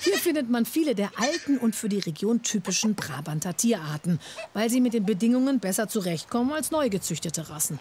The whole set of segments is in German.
Hier findet man viele der alten und für die Region typischen Brabanter Tierarten, weil sie mit den Bedingungen besser zurechtkommen als neu gezüchtete Rassen.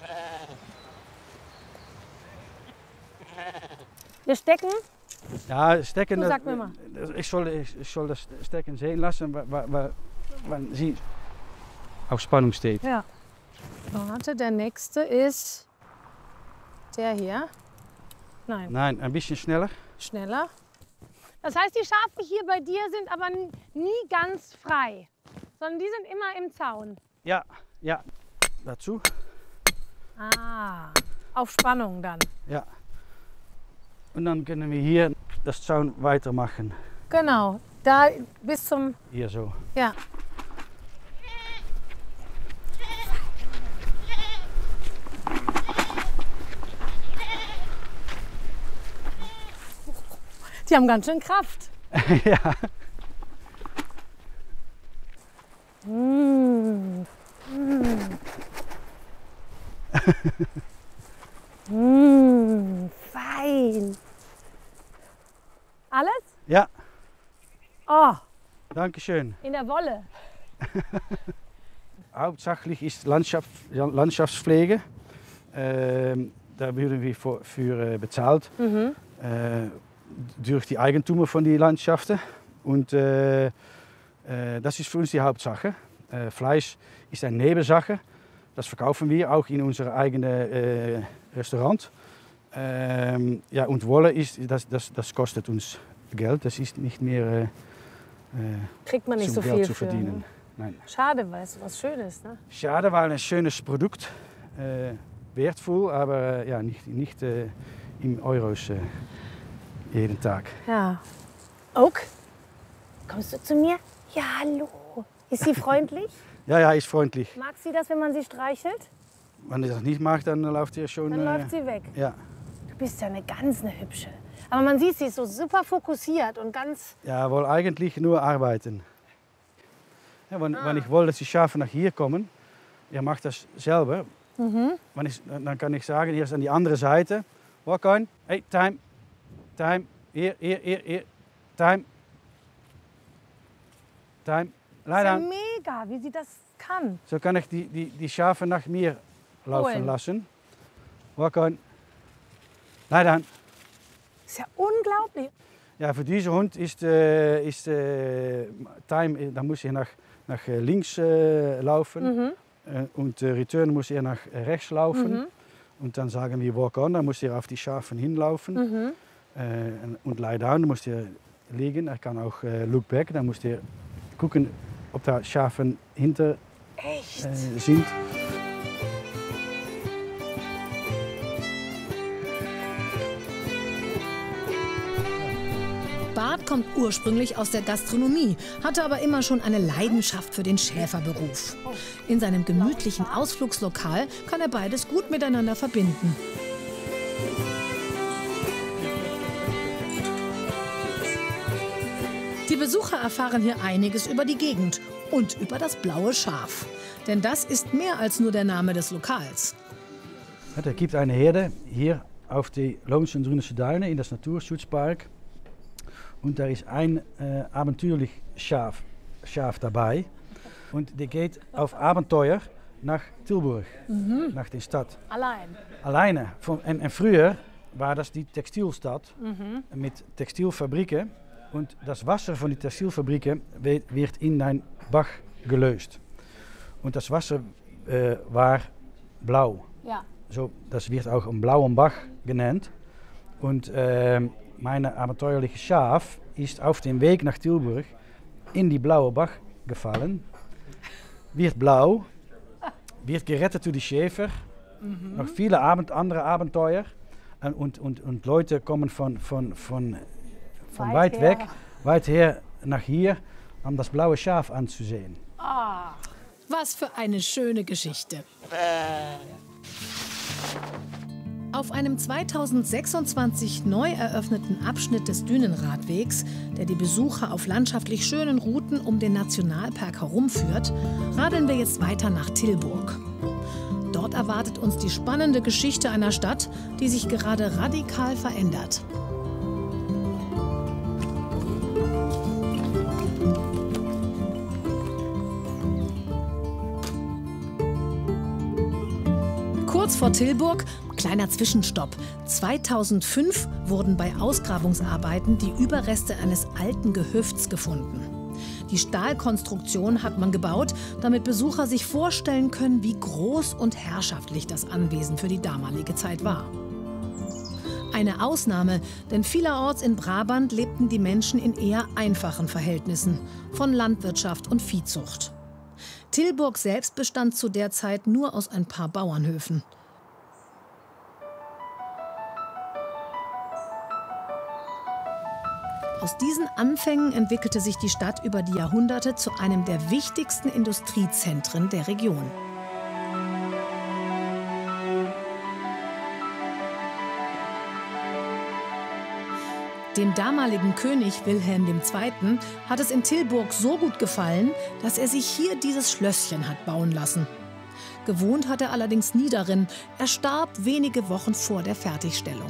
Wir stecken? Ja, stecken. Du sag mir mal. Ich soll das Stecken sehen lassen, weil sie auf Spannung steht. Ja. Warte, der nächste ist der hier. Nein. Nein, ein bisschen schneller. Schneller. Das heißt, die Schafe hier bei dir sind aber nie ganz frei, sondern die sind immer im Zaun. Ja, ja. Dazu. Ah, auf Spannung dann. Ja. Und dann können wir hier das Zaun weitermachen. Genau, da bis zum... Hier so. Ja. Die haben ganz schön Kraft. Ja. Mmh. Mmh. Fein. Alles? Ja. Oh, Dankeschön. in der Wolle. Hauptsächlich ist Landschaftspflege. Da werden wir für bezahlt. Durch die Eigentümer von den Landschaften. Und das ist für uns die Hauptsache. Fleisch ist eine Nebensache. Das verkaufen wir auch in unser eigenes Restaurant. Ja, und Wolle das kostet uns Geld. Das ist nicht mehr Kriegt man nicht so Geld viel zu für. verdienen. Ne? Nein. Schade, weil es was Schönes, ne? Schade, weil ein schönes Produkt, wertvoll, aber ja, nicht in Euros jeden Tag. Ja. Oak, kommst du zu mir? Ja, hallo. Ist sie freundlich? Ja, ist freundlich. Mag sie das, wenn man sie streichelt? Wenn ich das nicht mag, dann läuft ihr schon. Dann läuft sie weg. Ja. Du bist ja eine hübsche. Aber man sieht, sie ist so super fokussiert und ganz... Ja, wohl eigentlich nur arbeiten. Ja, wenn ich will, dass die Schafe nach hier kommen, ihr macht das selber. Dann kann ich sagen, hier ist an die andere Seite. Walk on. Hey, time. Time. Hier. Time. Time. Das ist ja Leider. mega, wie sie das kann. So kann ich die Schafe nach mir laufen Holen. lassen. Walk on. Leider. Das ist ja unglaublich. Ja, für diesen Hund ist Time, da muss er nach links laufen. Und Return muss er nach rechts laufen. Und dann sagen wir Walk on, dann muss er auf die Schafen hinlaufen. Und Lie down, dann muss er liegen. Er kann auch Look back, dann muss er gucken, ob da Schafen hinter sind. Bart kommt ursprünglich aus der Gastronomie, hatte aber immer schon eine Leidenschaft für den Schäferberuf. In seinem gemütlichen Ausflugslokal kann er beides gut miteinander verbinden. Die Besucher erfahren hier einiges über die Gegend und über das blaue Schaf. Denn das ist mehr als nur der Name des Lokals. Es gibt eine Herde hier auf die Loonse und Drunense Duinen in das Naturschutzpark. Und da ist ein abenteuerliches Schaf dabei. Und der geht auf Abenteuer nach Tilburg, nach der Stadt. Alleine. En früher war das die Textilstad mit Textilfabriken. Und das Wasser von den Textilfabriken wird in ein Bach gelöst. Und das Wasser war blau. Ja. So, das wird auch ein blauen Bach genannt. Und mein abenteuerliches Schaf ist auf dem Weg nach Tilburg in die blaue Bach gefallen. Wird blau, wird gerettet durch die Schäfer. Noch viele andere Abenteuer. Und Leute kommen von weit weg, weit her nach hier, um das blaue Schaf anzusehen. Ah, was für eine schöne Geschichte. Auf einem 2026 neu eröffneten Abschnitt des Dünenradwegs, der die Besucher auf landschaftlich schönen Routen um den Nationalpark herumführt, radeln wir jetzt weiter nach Tilburg. Dort erwartet uns die spannende Geschichte einer Stadt, die sich gerade radikal verändert. Kurz vor Tilburg, kleiner Zwischenstopp. 2005 wurden bei Ausgrabungsarbeiten die Überreste eines alten Gehöfts gefunden. Die Stahlkonstruktion hat man gebaut, damit Besucher sich vorstellen können, wie groß und herrschaftlich das Anwesen für die damalige Zeit war. Eine Ausnahme, denn vielerorts in Brabant lebten die Menschen in eher einfachen Verhältnissen, von Landwirtschaft und Viehzucht. Tilburg selbst bestand zu der Zeit nur aus ein paar Bauernhöfen. Aus diesen Anfängen entwickelte sich die Stadt über die Jahrhunderte zu einem der wichtigsten Industriezentren der Region. Dem damaligen König Wilhelm II. Hat es in Tilburg so gut gefallen, dass er sich hier dieses Schlösschen hat bauen lassen. Gewohnt hat er allerdings nie darin. Er starb wenige Wochen vor der Fertigstellung.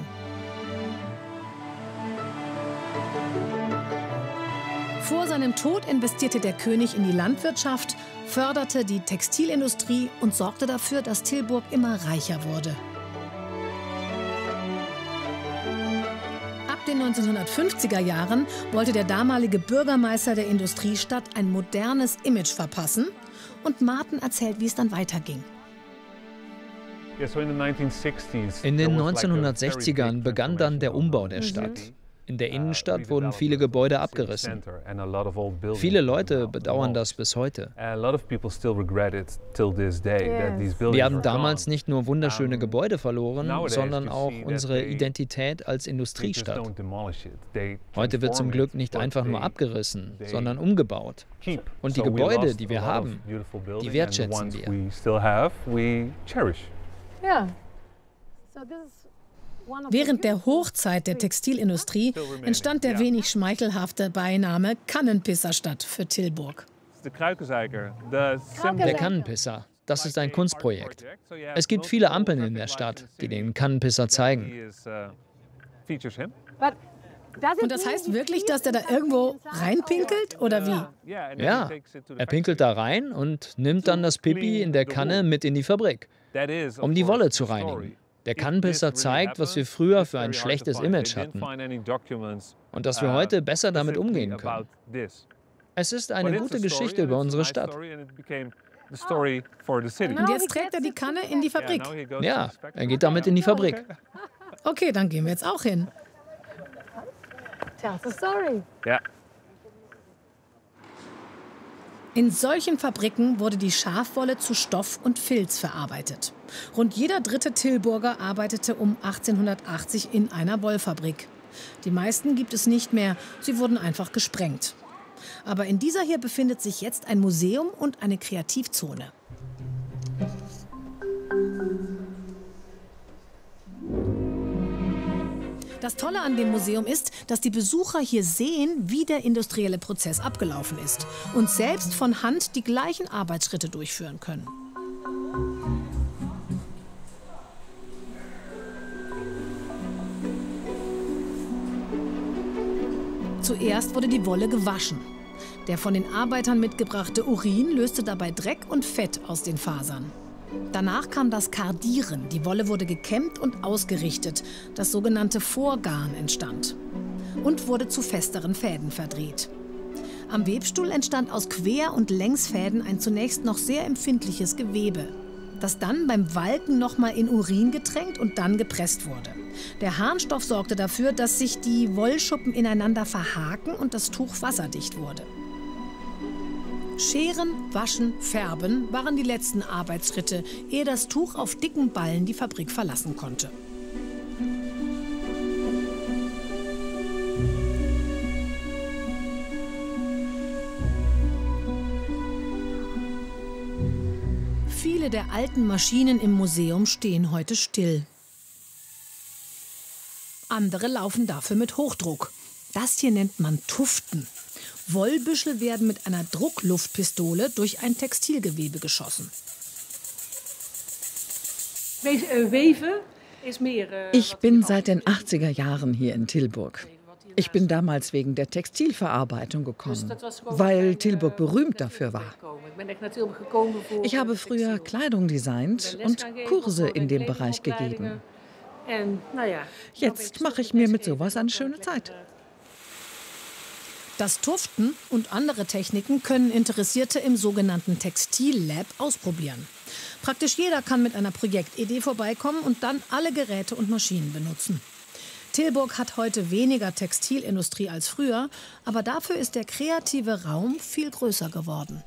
Vor seinem Tod investierte der König in die Landwirtschaft, förderte die Textilindustrie und sorgte dafür, dass Tilburg immer reicher wurde. Ab den 1950er Jahren wollte der damalige Bürgermeister der Industriestadt ein modernes Image verpassen. Und Martin erzählt, wie es dann weiterging. In den 1960ern begann dann der Umbau der Stadt. In der Innenstadt wurden viele Gebäude abgerissen. Viele Leute bedauern das bis heute. Wir haben damals nicht nur wunderschöne Gebäude verloren, sondern auch unsere Identität als Industriestadt. Heute wird zum Glück nicht einfach nur abgerissen, sondern umgebaut. Und die Gebäude, die wir haben, die wertschätzen wir. Ja. Während der Hochzeit der Textilindustrie entstand der wenig schmeichelhafte Beiname Kannenpisserstadt für Tilburg. Der Kannenpisser, das ist ein Kunstprojekt. Es gibt viele Ampeln in der Stadt, die den Kannenpisser zeigen. Und das heißt wirklich, dass der da irgendwo reinpinkelt, oder wie? Ja, er pinkelt da rein und nimmt dann das Pipi in der Kanne mit in die Fabrik, um die Wolle zu reinigen. Der Kannenpisser zeigt, was wir früher für ein schlechtes Image hatten und dass wir heute besser damit umgehen können. Es ist eine gute Geschichte über unsere Stadt. Und jetzt trägt er die Kanne in die Fabrik? Ja, er geht damit in die Fabrik. Okay, dann gehen wir jetzt auch hin. Tell the story. Ja. In solchen Fabriken wurde die Schafwolle zu Stoff und Filz verarbeitet. Rund jeder dritte Tilburger arbeitete um 1880 in einer Wollfabrik. Die meisten gibt es nicht mehr, sie wurden einfach gesprengt. Aber in dieser hier befindet sich jetzt ein Museum und eine Kreativzone. Das Tolle an dem Museum ist, dass die Besucher hier sehen, wie der industrielle Prozess abgelaufen ist und selbst von Hand die gleichen Arbeitsschritte durchführen können. Zuerst wurde die Wolle gewaschen. Der von den Arbeitern mitgebrachte Urin löste dabei Dreck und Fett aus den Fasern. Danach kam das Kardieren. Die Wolle wurde gekämmt und ausgerichtet. Das sogenannte Vorgarn entstand und wurde zu festeren Fäden verdreht. Am Webstuhl entstand aus Quer- und Längsfäden ein zunächst noch sehr empfindliches Gewebe, das dann beim Walken nochmal in Urin getränkt und dann gepresst wurde. Der Harnstoff sorgte dafür, dass sich die Wollschuppen ineinander verhaken und das Tuch wasserdicht wurde. Scheren, Waschen, Färben waren die letzten Arbeitsschritte, ehe das Tuch auf dicken Ballen die Fabrik verlassen konnte. Viele der alten Maschinen im Museum stehen heute still. Andere laufen dafür mit Hochdruck. Das hier nennt man Tuften. Wollbüschel werden mit einer Druckluftpistole durch ein Textilgewebe geschossen. Ich bin seit den 80er Jahren hier in Tilburg. Ich bin damals wegen der Textilverarbeitung gekommen, weil Tilburg berühmt dafür war. Ich habe früher Kleidung designt und Kurse in dem Bereich gegeben. Jetzt mache ich mir mit sowas eine schöne Zeit. Das Tuften und andere Techniken können Interessierte im sogenannten Textillab ausprobieren. Praktisch jeder kann mit einer Projektidee vorbeikommen und dann alle Geräte und Maschinen benutzen. Tilburg hat heute weniger Textilindustrie als früher, aber dafür ist der kreative Raum viel größer geworden.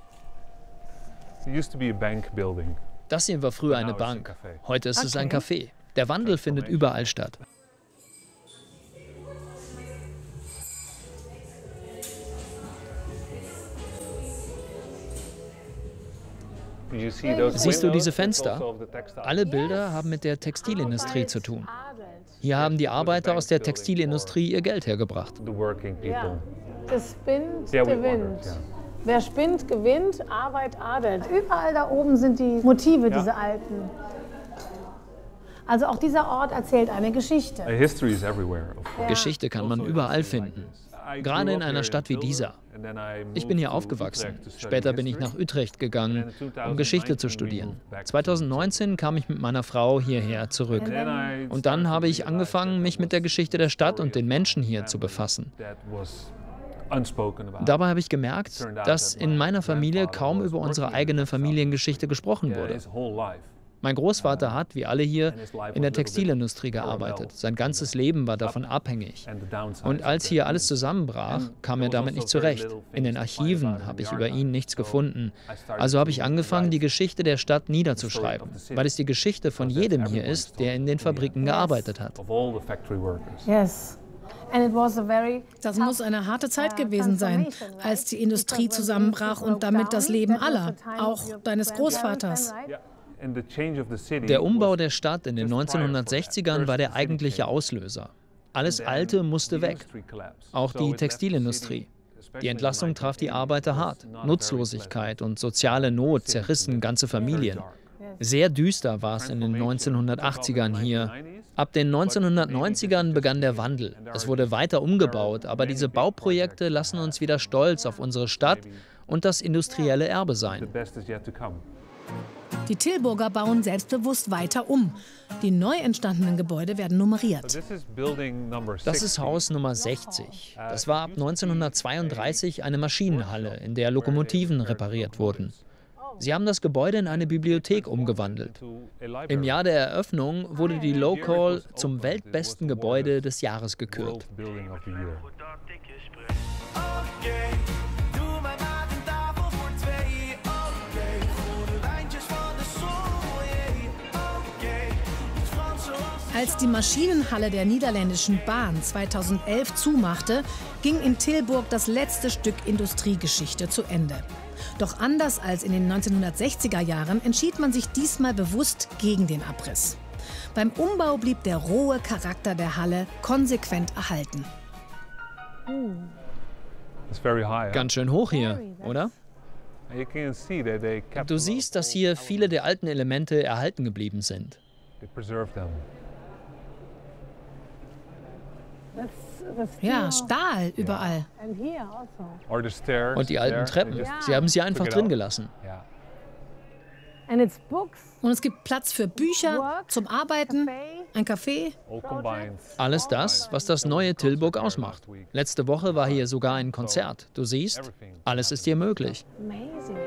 Das hier war früher eine Bank. Heute ist es ein Café. Der Wandel findet überall statt. Siehst du diese Fenster? Alle Bilder haben mit der Textilindustrie zu tun. Hier haben die Arbeiter aus der Textilindustrie ihr Geld hergebracht. Das spinnt, gewinnt. Wer spinnt, gewinnt, Arbeit adelt. Überall da oben sind die Motive, diese alten. Also auch dieser Ort erzählt eine Geschichte. Geschichte kann man überall finden. Gerade in einer Stadt wie dieser. Ich bin hier aufgewachsen. Später bin ich nach Utrecht gegangen, um Geschichte zu studieren. 2019 kam ich mit meiner Frau hierher zurück. Und dann habe ich angefangen, mich mit der Geschichte der Stadt und den Menschen hier zu befassen. Dabei habe ich gemerkt, dass in meiner Familie kaum über unsere eigene Familiengeschichte gesprochen wurde. Mein Großvater hat, wie alle hier, in der Textilindustrie gearbeitet. Sein ganzes Leben war davon abhängig. Und als hier alles zusammenbrach, kam er damit nicht zurecht. In den Archiven habe ich über ihn nichts gefunden. Also habe ich angefangen, die Geschichte der Stadt niederzuschreiben, weil es die Geschichte von jedem hier ist, der in den Fabriken gearbeitet hat. Das muss eine harte Zeit gewesen sein, als die Industrie zusammenbrach und damit das Leben aller, auch deines Großvaters. Der Umbau der Stadt in den 1960ern war der eigentliche Auslöser. Alles Alte musste weg, auch die Textilindustrie. Die Entlassung traf die Arbeiter hart. Nutzlosigkeit und soziale Not zerrissen ganze Familien. Sehr düster war es in den 1980ern hier. Ab den 1990ern begann der Wandel. Es wurde weiter umgebaut, aber diese Bauprojekte lassen uns wieder stolz auf unsere Stadt und das industrielle Erbe sein. Die Tilburger bauen selbstbewusst weiter um. Die neu entstandenen Gebäude werden nummeriert. Das ist Haus Nummer 60. Das war ab 1932 eine Maschinenhalle, in der Lokomotiven repariert wurden. Sie haben das Gebäude in eine Bibliothek umgewandelt. Im Jahr der Eröffnung wurde die Local zum weltbesten Gebäude des Jahres gekürt. Als die Maschinenhalle der Niederländischen Bahn 2011 zumachte, ging in Tilburg das letzte Stück Industriegeschichte zu Ende. Doch anders als in den 1960er Jahren entschied man sich diesmal bewusst gegen den Abriss. Beim Umbau blieb der rohe Charakter der Halle konsequent erhalten. Ganz schön hoch hier, oder? Du siehst, dass hier viele der alten Elemente erhalten geblieben sind. Ja, Stahl überall. Und die alten Treppen, sie haben sie einfach drin gelassen. Und es gibt Platz für Bücher, zum Arbeiten, ein Café. Alles das, was das neue Tilburg ausmacht. Letzte Woche war hier sogar ein Konzert. Du siehst, alles ist hier möglich. Amazing.